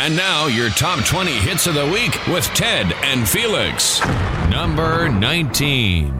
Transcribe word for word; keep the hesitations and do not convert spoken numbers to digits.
And now, your top twenty hits of the week with Ted and Felix. Number nineteen.